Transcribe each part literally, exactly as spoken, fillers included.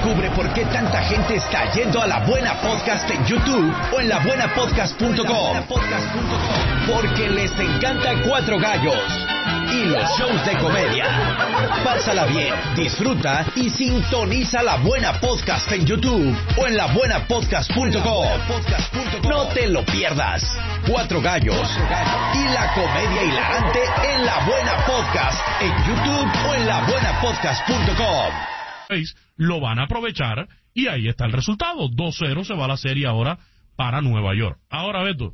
Descubre por qué tanta gente está yendo a La Buena Podcast en YouTube o en la buena podcast punto com. Porque les encanta Cuatro Gallos y los shows de comedia. Pásala bien, disfruta y sintoniza La Buena Podcast en YouTube o en la buena podcast punto com. No te lo pierdas. Cuatro Gallos y la comedia hilarante en La Buena Podcast en YouTube o en la buena podcast punto com. Lo van a aprovechar y ahí está el resultado. dos cero se va la serie ahora para Nueva York. Ahora, Beto,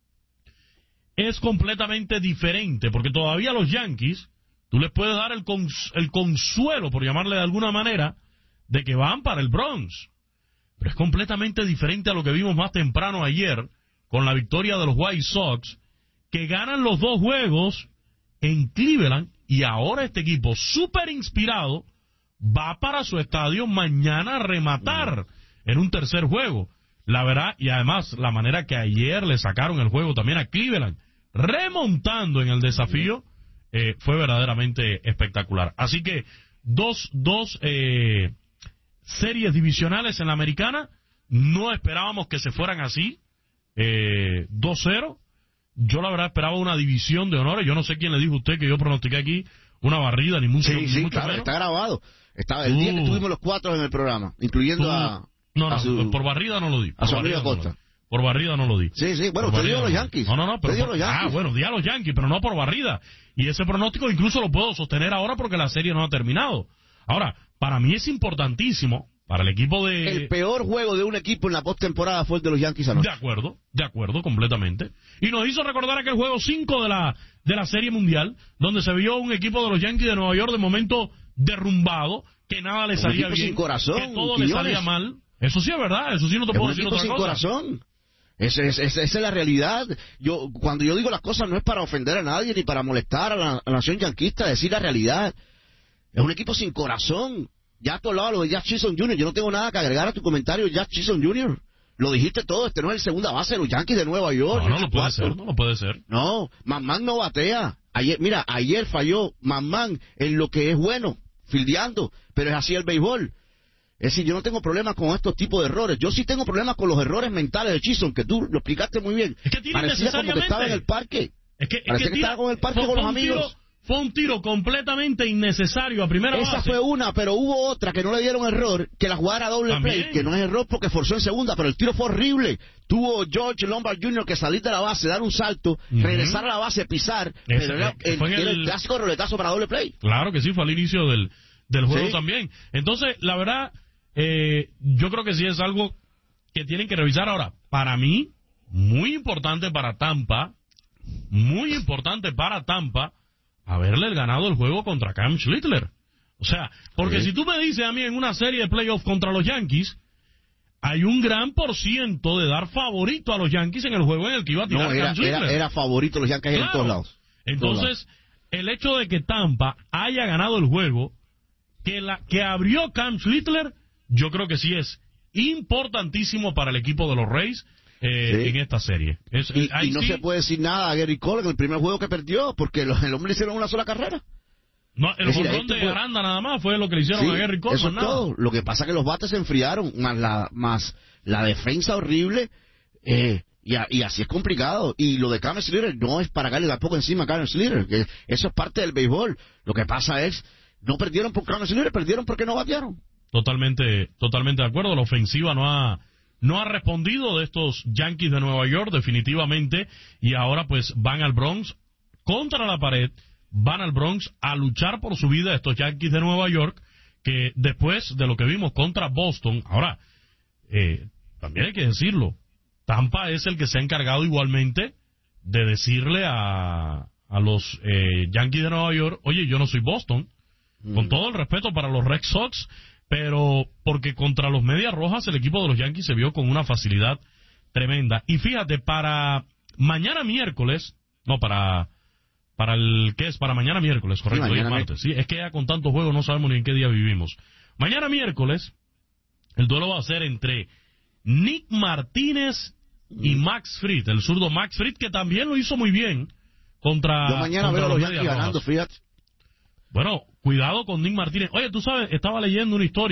es completamente diferente porque todavía los Yankees, tú les puedes dar el, cons el consuelo, por llamarle de alguna manera, de que van para el Bronx. Pero es completamente diferente a lo que vimos más temprano ayer con la victoria de los White Sox, que ganan los dos juegos en Cleveland y ahora este equipo súper inspirado va para su estadio mañana a rematar en un tercer juego. La verdad, y además la manera que ayer le sacaron el juego también a Cleveland, remontando en el desafío, eh, fue verdaderamente espectacular. Así que dos, dos eh, series divisionales en la americana, no esperábamos que se fueran así, eh, dos cero. Yo la verdad esperaba una división de honores. Yo no sé quién le dijo a usted que yo pronostiqué aquí una barrida, ni mucho, sí, ni sí, mucho claro, menos. Está grabado. Estaba el uh, día que tuvimos los cuatro en el programa, incluyendo tú, a... No, no, a su, por barrida no lo di. A su amigo Costa. No por barrida no lo di. Sí, sí, bueno, usted dio a los Yankees. No, no, no, pero dio por, los Yankees. Ah, bueno, di a los Yankees, pero no por barrida. Y ese pronóstico incluso lo puedo sostener ahora porque la serie no ha terminado. Ahora, para mí es importantísimo, para el equipo de... El peor juego de un equipo en la postemporada fue el de los Yankees anoche. De acuerdo, de acuerdo, completamente. Y nos hizo recordar aquel juego cinco de la, de la Serie Mundial, donde se vio un equipo de los Yankees de Nueva York de momento derrumbado, que nada le salía bien, sin corazón, que todo Quiñones. le salía mal. Eso sí es verdad, eso sí no te es puedo un decir equipo otra sin cosa. Corazón. Esa es, esa es la realidad. Yo Cuando yo digo las cosas no es para ofender a nadie ni para molestar a la, a la nación yanquista, decir la realidad. Es un equipo sin corazón. Ya tú hablabas lo de Jack Chisholm junior Yo no tengo nada que agregar a tu comentario, Jack Chisholm junior Lo dijiste todo, este no es el segunda base de los Yankees de Nueva York. No, no lo puede ser, no lo puede ser. No, McMahon no batea. Ayer, mira, ayer falló McMahon en lo que es bueno, fildeando, pero es así el béisbol. Es decir, yo no tengo problemas con estos tipos de errores. Yo sí tengo problemas con los errores mentales de Chisholm, que tú lo explicaste muy bien. Es que tiene Parecía como que estaba en el parque. Es que, es Parecía que, que tira, estaba con el parque fue, con los fue amigos. Tiro, fue un tiro completamente innecesario a primera Esa base. fue una, pero hubo otra que no le dieron error, que la jugara doble También. play, que no es error porque forzó en segunda, pero el tiro fue horrible. Tuvo George Lombard junior que salir de la base, dar un salto, uh-huh. regresar a la base, pisar, Ese, pero era, el, fue el, el... el clásico roletazo para doble play. Claro que sí, fue al inicio del, del juego sí. también. Entonces, la verdad, eh, yo creo que sí es algo que tienen que revisar ahora. Para mí, muy importante para Tampa, muy importante para Tampa, haberle ganado el juego contra Cam Schlittler. O sea, porque sí. si tú me dices a mí en una serie de playoffs contra los Yankees, hay un gran por ciento de dar favorito a los Yankees en el juego en el que iba a tirar no, era, Cam Schlittler. Era, era favorito los Yankees claro. en todos lados. Entonces, todos lados. el hecho de que Tampa haya ganado el juego, que la que abrió Cam Schlittler, yo creo que sí es importantísimo para el equipo de los Rays eh, sí. en esta serie. Es, y, y no sí, se puede decir nada a Gary Cole en el primer juego que perdió, porque los, el hombre le hicieron una sola carrera. No, el jonrón de Aranda nada más fue lo que le hicieron sí, a Gary Cole. Eso es nada. todo. Lo que pasa es que los bates se enfriaron, más la, más la defensa horrible, eh, y, a, y así es complicado. Y lo de Cam Schlittler no es para darle tampoco encima a Cam Schlittler, que eso es parte del béisbol. Lo que pasa es, no perdieron por Cam Schlittler, perdieron porque no batearon. Totalmente, totalmente de acuerdo. La ofensiva no ha, no ha respondido de estos Yankees de Nueva York, definitivamente, y ahora pues van al Bronx contra la pared. Van al Bronx a luchar por su vida estos Yankees de Nueva York, que después de lo que vimos contra Boston, ahora, eh, también hay que decirlo, Tampa es el que se ha encargado igualmente de decirle a, a los eh, Yankees de Nueva York, oye, yo no soy Boston, mm. con todo el respeto para los Red Sox, pero porque contra los Medias Rojas el equipo de los Yankees se vio con una facilidad tremenda. Y fíjate, para mañana miércoles, no, para... Para el ¿qué es? Para mañana miércoles, correcto, sí, hoy es martes. Sí, es que ya con tantos juegos no sabemos ni en qué día vivimos. Mañana miércoles, el duelo va a ser entre Nick Martínez y Max Fried, el zurdo Max Fried, que también lo hizo muy bien contra. Yo mañana contra veo los los Yankees ganando, fíjate. Bueno, cuidado con Nick Martínez. Oye, tú sabes, estaba leyendo una historia.